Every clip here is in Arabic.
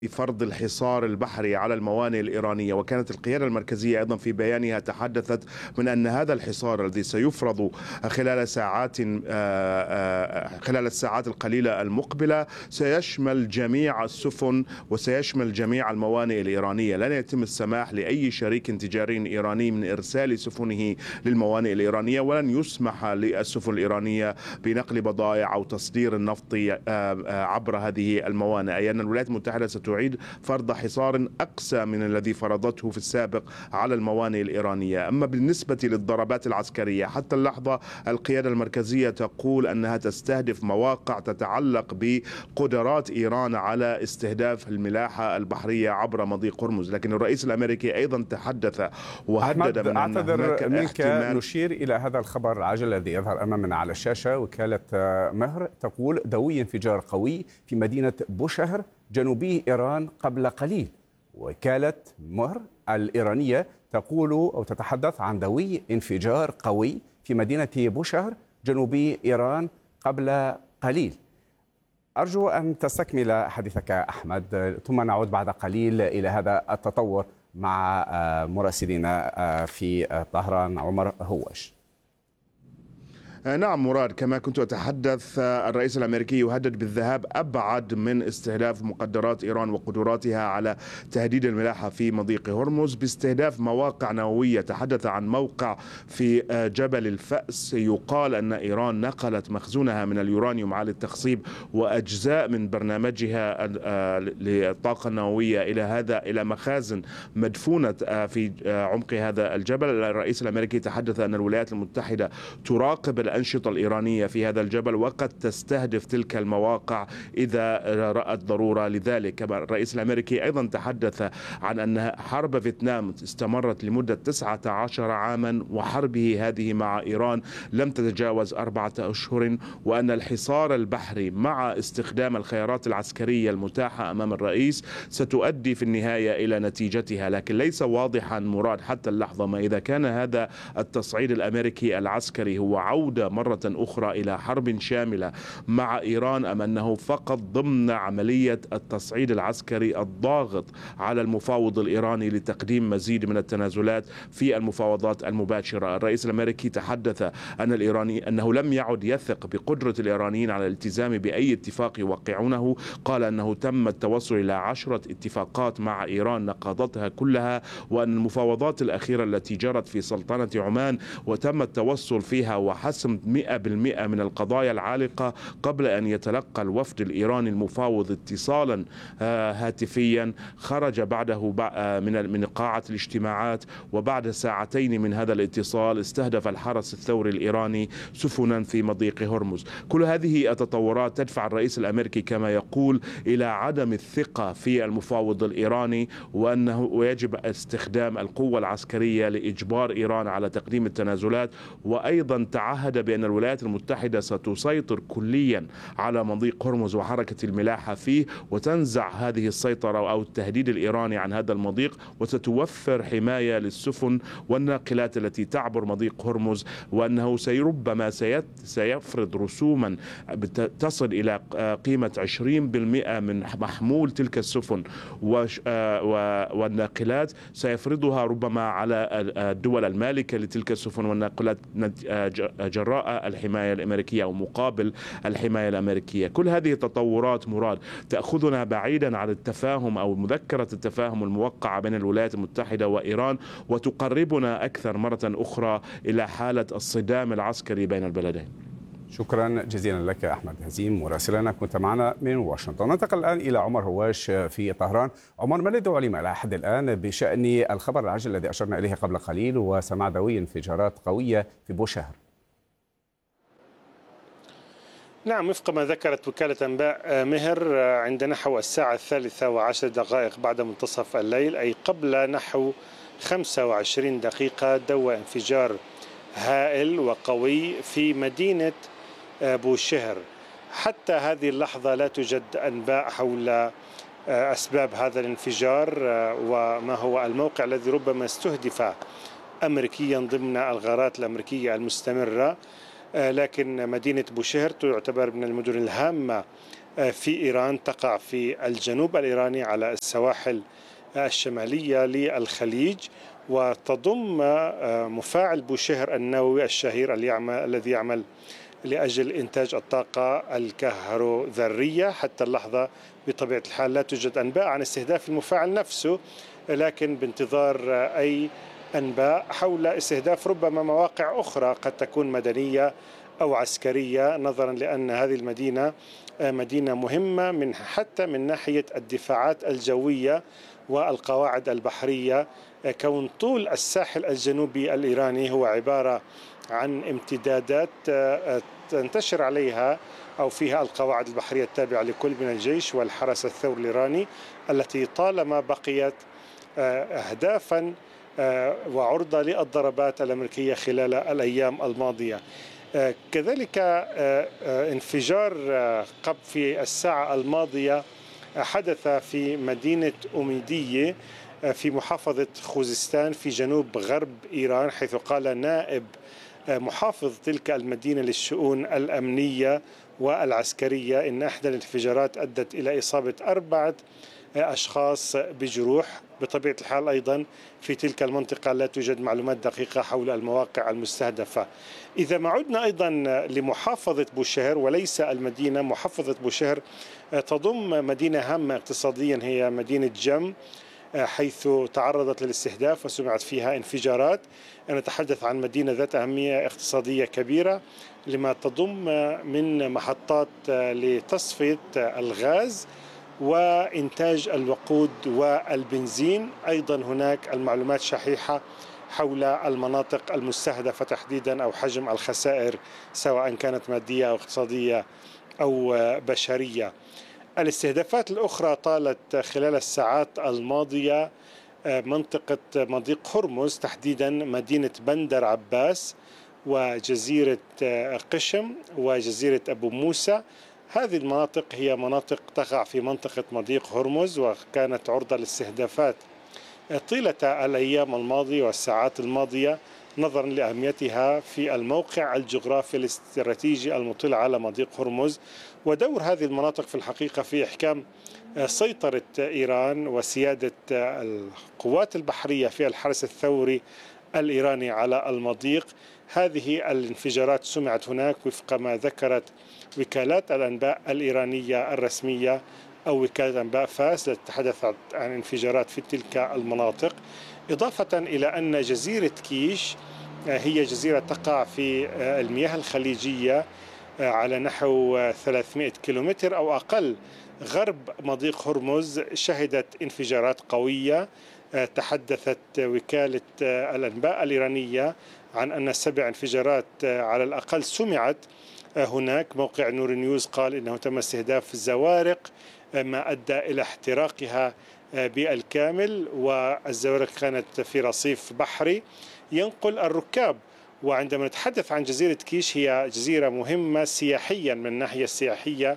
فرض الحصار البحري على الموانئ الإيرانية، وكانت القيادة المركزية أيضا في بيانها تحدثت من أن هذا الحصار الذي سيفرض خلال خلال الساعات القليلة المقبلة سيشمل جميع السفن وسيشمل جميع الموانئ الإيرانية. لن يتم السماح لأي شريك تجاري إيراني من إرسال سفنه للموانئ الإيرانية، ولن يسمح للسفن الإيرانية بنقل بضائع أو تصدير النفط عبر هذه الموانئ، أي أن الولايات المتحدة ستعيد فرض حصار أقسى من الذي فرضته في السابق على الموانئ الإيرانية. أما بالنسبة للضربات العسكرية، حتى اللحظة القيادة المركزية تقول أنها تستهدف مواقع تتعلق بقدرات إيران على استهداف الملاحة البحرية عبر مضيق هرمز، لكن الرئيس الأمريكي أيضا تحدث وهدد من أن هناك منك احتمال. نشير إلى هذا الخبر العاجل الذي يظهر أمامنا على الشاشة. وكالة مهر تقول دوي انفجار قوي في مدينة بوشهر جنوبي إيران قبل قليل. وكالة مهر الإيرانية تقول أو تتحدث عن دوي انفجار قوي في مدينة بوشهر جنوبي إيران قبل قليل. أرجو أن تستكمل حديثك أحمد، ثم نعود بعد قليل إلى هذا التطور مع مراسلنا في طهران عمر هواش. نعم مراد، كما كنت أتحدث الرئيس الأمريكي يهدد بالذهاب أبعد من استهداف مقدرات إيران وقدراتها على تهديد الملاحة في مضيق هرمز باستهداف مواقع نووية. تحدث عن موقع في جبل الفأس يقال أن إيران نقلت مخزونها من اليورانيوم على التخصيب وأجزاء من برنامجها للطاقة النووية إلى مخازن مدفونة في عمق هذا الجبل. الرئيس الأمريكي تحدث أن الولايات المتحدة تراقب الأنشطة الإيرانية في هذا الجبل وقد تستهدف تلك المواقع إذا رأت ضرورة لذلك. كما الرئيس الأمريكي أيضا تحدث عن أن حرب فيتنام استمرت لمدة 19 عاما وحربه هذه مع إيران لم تتجاوز 4 أشهر، وأن الحصار البحري مع استخدام الخيارات العسكرية المتاحة أمام الرئيس ستؤدي في النهاية إلى نتيجتها. لكن ليس واضحا مراد حتى اللحظة ما إذا كان هذا التصعيد الأمريكي العسكري هو عودة مرة أخرى إلى حرب شاملة مع إيران، أم أنه فقط ضمن عملية التصعيد العسكري الضاغط على المفاوض الإيراني لتقديم مزيد من التنازلات في المفاوضات المباشرة. الرئيس الأمريكي تحدث أنه لم يعد يثق بقدرة الإيرانيين على الالتزام بأي اتفاق يوقعونه. قال أنه تم التوصل إلى 10 اتفاقات مع إيران نقضتها كلها، وأن المفاوضات الأخيرة التي جرت في سلطنة عمان وتم التوصل فيها وحسم 100% من القضايا العالقة قبل أن يتلقى الوفد الإيراني المفاوض اتصالا هاتفيا. خرج بعده من قاعة الاجتماعات، وبعد ساعتين من هذا الاتصال استهدف الحرس الثوري الإيراني سفنا في مضيق هرمز. كل هذه التطورات تدفع الرئيس الأمريكي كما يقول إلى عدم الثقة في المفاوض الإيراني، وأنه يجب استخدام القوة العسكرية لإجبار إيران على تقديم التنازلات. وأيضا تعهد بأن الولايات المتحدة ستسيطر كليا على مضيق هرمز وحركة الملاحة فيه، وتنزع هذه السيطرة أو التهديد الإيراني عن هذا المضيق، وستوفر حماية للسفن والناقلات التي تعبر مضيق هرمز، وأنه ربما سيفرض رسوما تصل إلى قيمة 20% من محمول تلك السفن والناقلات، سيفرضها ربما على الدول المالكة لتلك السفن والناقلات جراء الحماية الأمريكية أو مقابل الحماية الأمريكية. كل هذه التطورات مراد تأخذنا بعيدا عن التفاهم أو مذكرة التفاهم الموقعة بين الولايات المتحدة وإيران، وتقربنا أكثر مرة أخرى إلى حالة الصدام العسكري بين البلدين. شكرا جزيلا لك أحمد هزيم مراسلنا، كنت معنا من واشنطن. ننتقل الآن إلى عمر هواش في طهران. عمر، ما الذي علم إلى حد الآن بشأن الخبر العاجل الذي أشرنا إليه قبل قليل وسماع دوي انفجارات قوية في بوشهر؟ نعم، وفق ما ذكرت وكالة أنباء مهر عند نحو الساعة 3:10 بعد منتصف الليل، أي قبل نحو 25 دقيقة، دوى انفجار هائل وقوي في مدينة بوشهر. حتى هذه اللحظة لا توجد أنباء حول أسباب هذا الانفجار وما هو الموقع الذي ربما استهدف أمريكيا ضمن الغارات الأمريكية المستمرة. لكن مدينة بوشهر تعتبر من المدن الهامة في إيران تقع في الجنوب الإيراني على السواحل الشمالية للخليج، وتضم مفاعل بوشهر النووي الشهير الذي يعمل لأجل إنتاج الطاقة الكهروذرية. حتى اللحظة بطبيعة الحال لا توجد أنباء عن استهداف المفاعل نفسه، لكن بانتظار أي أنباء حول استهداف ربما مواقع أخرى قد تكون مدنية أو عسكرية، نظرا لأن هذه المدينة مدينة مهمة حتى من ناحية الدفاعات الجوية والقواعد البحرية، كون طول الساحل الجنوبي الإيراني هو عبارة عن امتدادات تنتشر عليها أو فيها القواعد البحرية التابعة لكل من الجيش والحرس الثوري الإيراني، التي طالما بقيت أهدافا وعرضة للضربات الأمريكية خلال الأيام الماضية. كذلك انفجار في الساعة الماضية حدث في مدينة أميدية في محافظة خوزستان في جنوب غرب إيران، حيث قال نائب محافظ تلك المدينة للشؤون الأمنية والعسكرية إن إحدى الانفجارات أدت إلى إصابة 4 أشخاص بجروح. بطبيعة الحال أيضا في تلك المنطقة لا توجد معلومات دقيقة حول المواقع المستهدفة. إذا ما عدنا أيضا لمحافظة بوشهر وليس المدينة، محافظة بوشهر تضم مدينة هامة اقتصاديا هي مدينة جم، حيث تعرضت للاستهداف وسمعت فيها انفجارات. نتحدث عن مدينة ذات أهمية اقتصادية كبيرة لما تضم من محطات لتصفية الغاز وإنتاج الوقود والبنزين. أيضا هناك المعلومات شحيحة حول المناطق المستهدفة تحديدا أو حجم الخسائر سواء كانت مادية أو اقتصادية أو بشرية. الاستهدافات الأخرى طالت خلال الساعات الماضية منطقة مضيق هرمز، تحديدا مدينة بندر عباس وجزيرة قشم وجزيرة أبو موسى. هذه المناطق هي مناطق تقع في منطقة مضيق هرمز، وكانت عرضة لاستهدافات طيلة الأيام الماضية والساعات الماضية نظرا لأهميتها في الموقع الجغرافي الاستراتيجي المطل على مضيق هرمز، ودور هذه المناطق في الحقيقة في إحكام سيطرة إيران وسيادة القوات البحرية في الحرس الثوري الإيراني على المضيق. هذه الانفجارات سمعت هناك وفق ما ذكرت وكالات الأنباء الإيرانية الرسمية أو وكالة أنباء فاس التي تحدثت عن انفجارات في تلك المناطق، إضافة إلى أن جزيرة كيش هي جزيرة تقع في المياه الخليجية على نحو 300 كيلومتر أو أقل غرب مضيق هرمز، شهدت انفجارات قوية. تحدثت وكالة الأنباء الإيرانية عن أن 7 انفجارات على الأقل سمعت هناك. موقع نور نيوز قال إنه تم استهداف الزوارق ما أدى إلى احتراقها بالكامل، والزوارق كانت في رصيف بحري ينقل الركاب. وعندما نتحدث عن جزيرة كيش هي جزيرة مهمة سياحيا من الناحية السياحية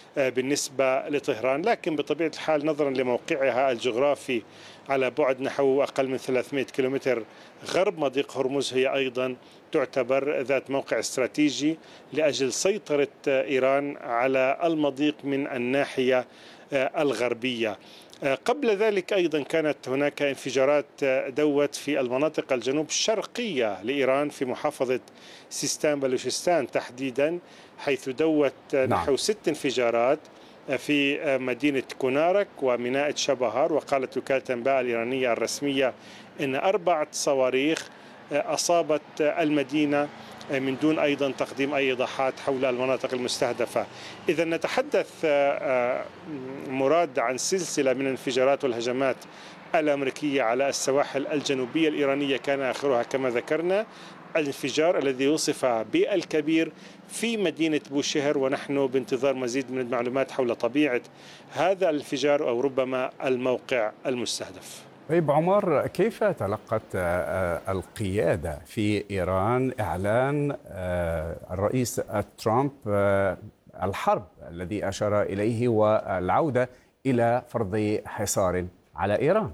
بالنسبة لطهران، لكن بطبيعة الحال نظرا لموقعها الجغرافي على بعد نحو أقل من 300 كيلومتر غرب مضيق هرمز هي أيضا تعتبر ذات موقع استراتيجي لأجل سيطرة إيران على المضيق من الناحية الغربية. قبل ذلك أيضا كانت هناك انفجارات دوت في المناطق الجنوب الشرقية لإيران في محافظة سيستان بلوشستان تحديدا، حيث دوت نحو 6 انفجارات في مدينة كونارك وميناء شبهار. وقالت وكالة الأنباء الإيرانية الرسمية أن 4 صواريخ أصابت المدينة من دون أيضا تقديم أي إيضاحات حول المناطق المستهدفة. إذا نتحدث مراد عن سلسلة من الانفجارات والهجمات الأمريكية على السواحل الجنوبية الإيرانية، كان آخرها كما ذكرنا الانفجار الذي وصف بالكبير في مدينة بوشهر، ونحن بانتظار مزيد من المعلومات حول طبيعة هذا الانفجار أو ربما الموقع المستهدف. طيب عمر، كيف تلقت القيادة في إيران إعلان الرئيس ترامب الحرب الذي أشار إليه والعودة إلى فرض حصار على إيران؟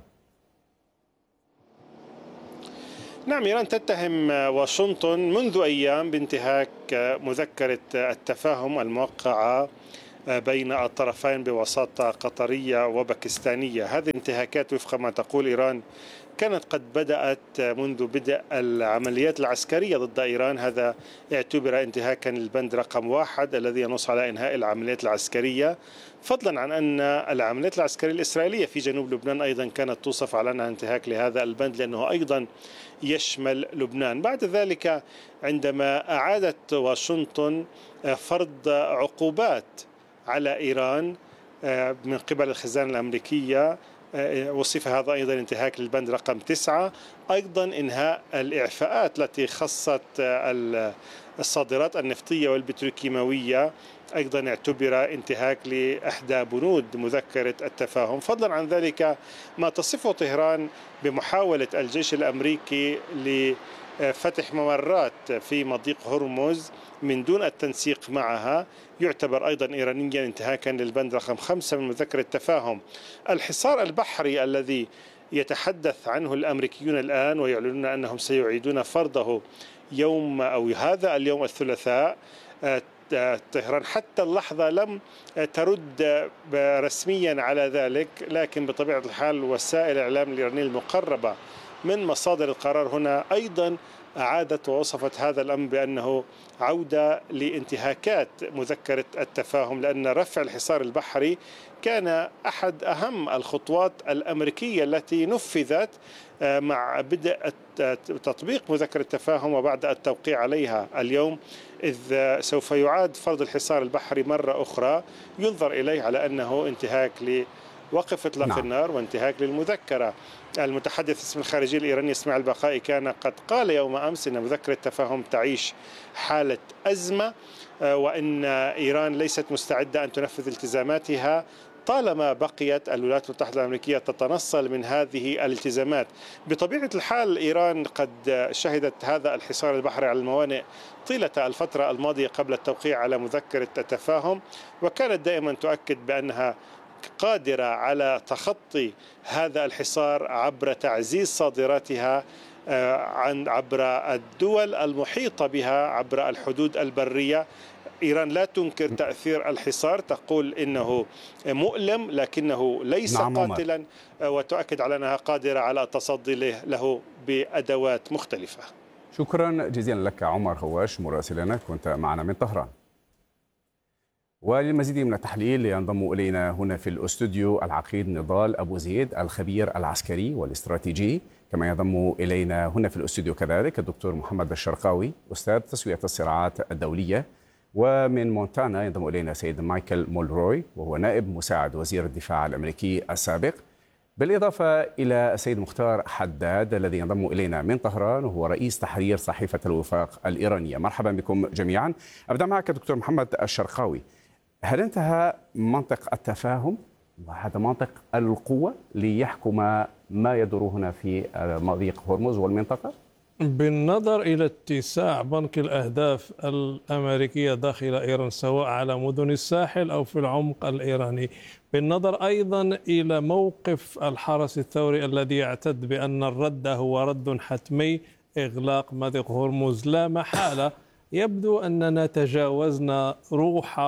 نعم، إيران تتهم واشنطن منذ أيام بانتهاك مذكرة التفاهم الموقعة بين الطرفين بوساطة قطرية وباكستانية. هذه الانتهاكات وفق ما تقول إيران كانت قد بدأت منذ بدء العمليات العسكرية ضد إيران. هذا اعتبر انتهاكا للبند رقم 1 الذي ينص على إنهاء العمليات العسكرية، فضلا عن أن العمليات العسكرية الإسرائيلية في جنوب لبنان أيضا كانت توصف على أنها انتهاك لهذا البند لأنه أيضا يشمل لبنان. بعد ذلك عندما أعادت واشنطن فرض عقوبات على إيران من قبل الخزانة الأمريكية، وصف هذا أيضا انتهاك للبند رقم 9. أيضا إنهاء الإعفاءات التي خصت الصادرات النفطية والبتروكيماوية أيضا اعتبر انتهاك لإحدى بنود مذكرة التفاهم. فضلا عن ذلك ما تصفه طهران بمحاولة الجيش الأمريكي لفتح ممرات في مضيق هرمز من دون التنسيق معها يعتبر أيضا إيرانيا انتهاكا للبند رقم 5 من مذكرة التفاهم. الحصار البحري الذي يتحدث عنه الأمريكيون الآن ويعلنون أنهم سيعيدون فرضه يوم أو هذا اليوم الثلاثاء، طهران حتى اللحظة لم ترد رسميا على ذلك، لكن بطبيعة الحال وسائل الإعلام الإيرانية المقربة من مصادر القرار هنا أيضا أعادت ووصفت هذا الأمر بأنه عودة لانتهاكات مذكرة التفاهم، لأن رفع الحصار البحري كان أحد أهم الخطوات الأمريكية التي نفذت مع بدء تطبيق مذكرة التفاهم وبعد التوقيع عليها اليوم، إذ سوف يعاد فرض الحصار البحري مرة أخرى ينظر إليه على أنه انتهاك لوقف إطلاق النار وانتهاك للمذكرة. المتحدث باسم الخارجية الإيراني إسماعيل بقائي كان قد قال يوم أمس أن مذكرة التفاهم تعيش حالة أزمة، وأن إيران ليست مستعدة أن تنفذ التزاماتها طالما بقيت الولايات المتحدة الأمريكية تتنصل من هذه الالتزامات. بطبيعة الحال إيران قد شهدت هذا الحصار البحري على الموانئ طيلة الفترة الماضية قبل التوقيع على مذكرة التفاهم، وكانت دائما تؤكد بأنها قادرة على تخطي هذا الحصار عبر تعزيز صادراتها عبر الدول المحيطة بها عبر الحدود البرية. إيران لا تنكر تأثير الحصار، تقول إنه مؤلم لكنه ليس قاتلا، وتؤكد على أنها قادرة على التصدي له بأدوات مختلفة. شكرا جزيلا لك عمر هواش مراسلنا، كنت معنا من طهران. وللمزيد من التحليل ينضم إلينا هنا في الأستوديو العقيد نضال أبو زيد الخبير العسكري والاستراتيجي، كما ينضم إلينا هنا في الأستوديو كذلك الدكتور محمد الشرقاوي أستاذ تسوية الصراعات الدولية، ومن مونتانا ينضم إلينا سيد مايكل مولروي وهو نائب مساعد وزير الدفاع الأمريكي السابق، بالإضافة إلى السيد مختار حداد الذي ينضم إلينا من طهران وهو رئيس تحرير صحيفة الوفاق الإيرانية. مرحبا بكم جميعا. أبدأ معك دكتور محمد الشرقاوي، هل انتهى منطق التفاهم وهذا منطق القوة ليحكم ما يدور هنا في مضيق هرمز والمنطقة؟ بالنظر إلى اتساع بنك الأهداف الأمريكية داخل إيران سواء على مدن الساحل أو في العمق الإيراني، بالنظر أيضا إلى موقف الحرس الثوري الذي يعتد بأن الرد هو رد حتمي إغلاق مضيق هرمز لا محالة، يبدو أننا تجاوزنا روح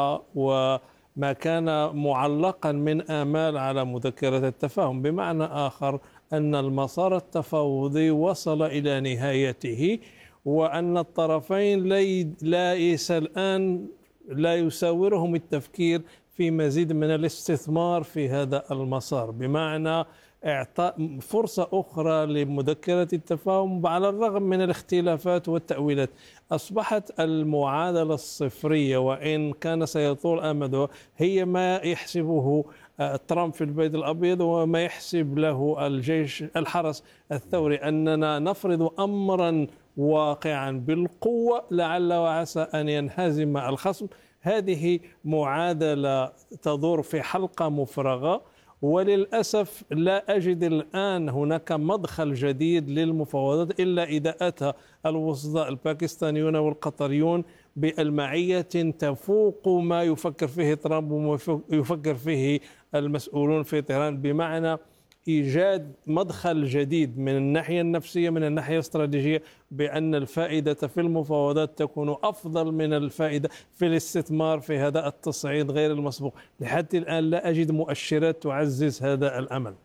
وما كان معلقا من آمال على مذكرة التفاهم، بمعنى آخر أن المسار التفاوضي وصل إلى نهايته، وأن الطرفين ليس الآن لا يساورهم التفكير في مزيد من الاستثمار في هذا المسار، بمعنى إعطاء فرصة أخرى لمذكرة التفاهم على الرغم من الاختلافات والتأويلات. أصبحت المعادلة الصفرية وإن كان سيطول أمده هي ما يحسبه ترامب في البيت الأبيض وما يحسب له الجيش الحرس الثوري، أننا نفرض أمرا واقعا بالقوة لعل وعسى أن ينهزم الخصم. هذه معادلة تدور في حلقة مفرغة، وللأسف لا أجد الآن هناك مدخل جديد للمفاوضات إلا إذا أتى الوسطاء الباكستانيون والقطريون بالمعية تفوق ما يفكر فيه ترامب وما يفكر فيه المسؤولون في طهران، بمعنى إيجاد مدخل جديد من الناحية النفسية، من الناحية الاستراتيجية، بأن الفائدة في المفاوضات تكون أفضل من الفائدة في الاستثمار في هذا التصعيد غير المسبوق. لحد الآن لا أجد مؤشرات تعزز هذا الأمل.